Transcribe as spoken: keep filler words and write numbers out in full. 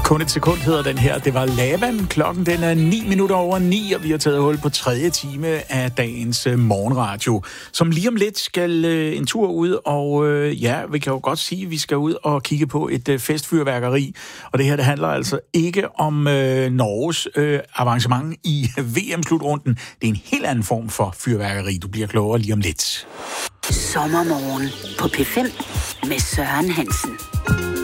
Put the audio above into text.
Kun et sekund hedder den her. Det var Lavan. Klokken den er ni minutter over ni, og vi har taget hul på tredje time af dagens uh, morgenradio, som lige om lidt skal uh, en tur ud, og uh, ja, vi kan jo godt sige, at vi skal ud og kigge på et uh, festfyrværkeri. Og det her, det handler altså ikke om uh, Norges uh, avancement i V M-slutrunden. Det er en helt anden form for fyrværkeri. Du bliver klogere lige om lidt. Sommermorgen på P fem med Søren Hansen.